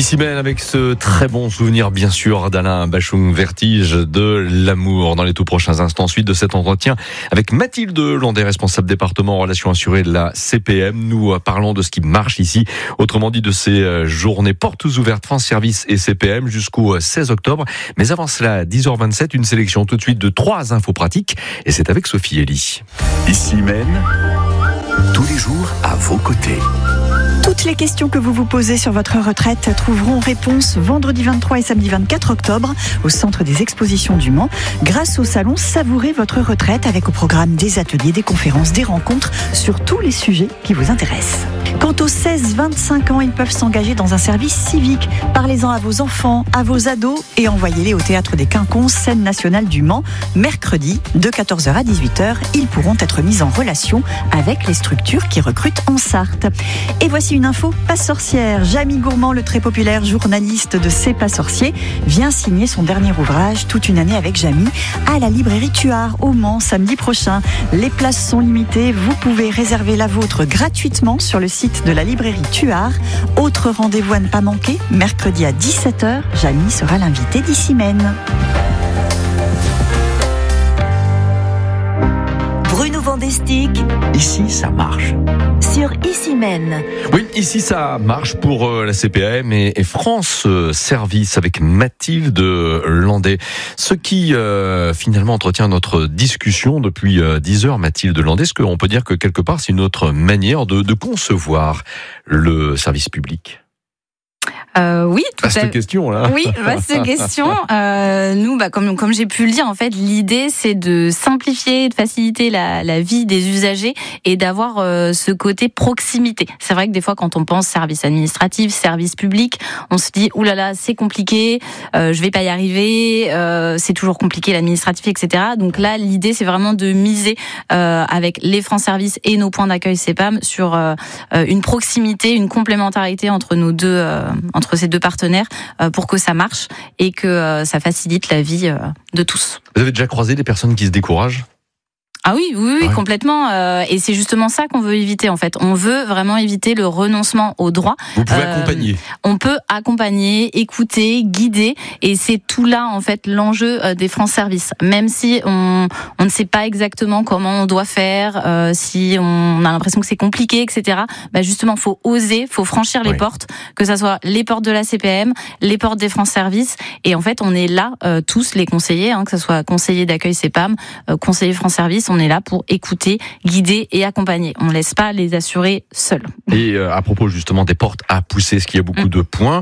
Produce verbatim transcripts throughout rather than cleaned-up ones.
Ici même avec ce très bon souvenir bien sûr d'Alain Bachung, Vertige de l'amour. Dans les tout prochains instants, suite de cet entretien avec Mathilde Landais, responsable département relations assurées de la C P M. Nous parlons de ce qui marche ici, autrement dit de ces journées portes ouvertes France Service et C P M jusqu'au seize octobre. Mais avant cela, à dix heures vingt-sept, une sélection tout de suite de trois infos pratiques et c'est avec Sophie Elie. Ici Maine, tous les jours à vos côtés. Toutes les questions que vous vous posez sur votre retraite trouveront réponse vendredi vingt-trois et samedi vingt-quatre octobre au Centre des Expositions du Mans grâce au salon Savourez votre retraite avec au programme des ateliers, des conférences, des rencontres sur tous les sujets qui vous intéressent. Quant aux seize vingt-cinq ans, ils peuvent s'engager dans un service civique. Parlez-en à vos enfants, à vos ados et envoyez-les au Théâtre des Quinconces, scène nationale du Mans, mercredi de quatorze heures à dix-huit heures. Ils pourront être mis en relation avec les structures qui recrutent en Sarthe. Et voici une info pas sorcière. Jamie Gourmand, le très populaire journaliste de C'est pas sorcier, vient signer son dernier ouvrage, Toute une année avec Jamie, à la librairie Tuard au Mans samedi prochain. Les places sont limitées. Vous pouvez réserver la vôtre gratuitement sur le site de la librairie Tuard. Autre rendez-vous à ne pas manquer, mercredi à dix-sept heures, Jamie sera l'invité d'Ici Maine. Bruno Vandestick. Ici, ça marche. Sur Ici Maine. Oui, ici ça marche pour la C P M et, et France Service avec Mathilde Landais. Ce qui euh, finalement entretient notre discussion depuis euh, dix heures, Mathilde Landais, est-ce qu'on peut dire que quelque part c'est une autre manière de, de concevoir le service public ? Euh, oui, tout vaste à... question là. Oui, vaste question. Euh, nous, bah, comme comme j'ai pu le dire, en fait, l'idée c'est de simplifier, de faciliter la, la vie des usagers et d'avoir euh, ce côté proximité. C'est vrai que des fois, quand on pense service administratif, service public, on se dit oulala, là là, c'est compliqué, euh, je vais pas y arriver, euh, c'est toujours compliqué l'administratif, et cetera. Donc là, l'idée c'est vraiment de miser euh, avec les France Service et nos points d'accueil C P A M sur euh, une proximité, une complémentarité entre nos deux euh, entre entre ces deux partenaires euh, pour que ça marche et que euh, ça facilite la vie euh, de tous. Vous avez déjà croisé des personnes qui se découragent ? Ah oui, oui, oui, ouais. complètement. Euh, et c'est justement ça qu'on veut éviter, en fait. On veut vraiment éviter le renoncement au droit. Vous pouvez euh, accompagner. On peut accompagner, écouter, guider. Et c'est tout là, en fait, l'enjeu des France Service. Même si on, on ne sait pas exactement comment on doit faire, euh, si on a l'impression que c'est compliqué, et cetera. Bah justement, faut oser, faut franchir les oui. portes, que ça soit les portes de la C P M, les portes des France Service. Et en fait, on est là, euh, tous les conseillers, hein, que ce soit conseiller d'accueil C P A M, euh, conseiller France Service. On est là pour écouter, guider et accompagner. On ne laisse pas les assurés seuls. Et à propos justement des portes à pousser, ce qu'il y a beaucoup mmh. de points,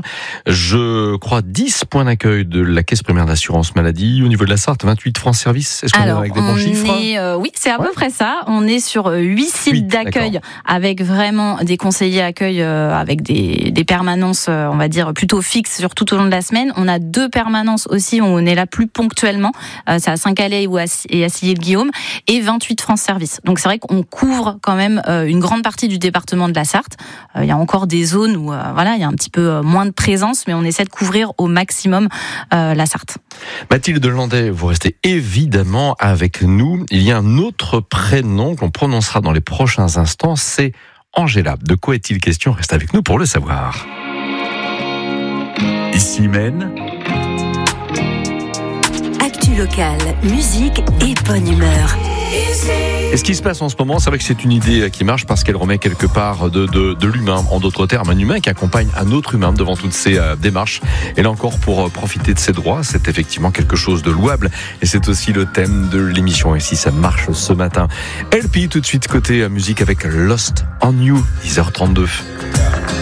je crois dix points d'accueil de la Caisse primaire d'assurance maladie au niveau de la Sarthe, vingt-huit France Service. Est-ce qu'on Alors, est avec des bons chiffres est, euh, Oui, c'est à ouais. peu près ça. On est sur huit sites huit, d'accueil d'accord. avec vraiment des conseillers accueil euh, avec des, des permanences, euh, on va dire, plutôt fixes sur tout au long de la semaine. On a deux permanences aussi où on est là plus ponctuellement. Euh, c'est à Saint-Calais et à Sillé-le-Guillaume. Et vingt-huit France Service. Donc c'est vrai qu'on couvre quand même euh, une grande partie du département de la Sarthe. Euh, il y a encore des zones où euh, voilà, il y a un petit peu moins de présence, mais on essaie de couvrir au maximum euh, la Sarthe. Mathilde Landais, vous restez évidemment avec nous. Il y a un autre prénom qu'on prononcera dans les prochains instants, c'est Angela. De quoi est-il question ? Reste avec nous pour le savoir. Ici Maine. Actu locale, musique et bonne humeur. Et ce qui se passe en ce moment, c'est vrai que c'est une idée qui marche parce qu'elle remet quelque part de, de, de l'humain. En d'autres termes, un humain qui accompagne un autre humain devant toutes ces euh, démarches. Et là encore, pour profiter de ses droits, c'est effectivement quelque chose de louable. Et c'est aussi le thème de l'émission. Et si ça marche ce matin, L P tout de suite côté musique avec Lost on You, dix heures trente-deux.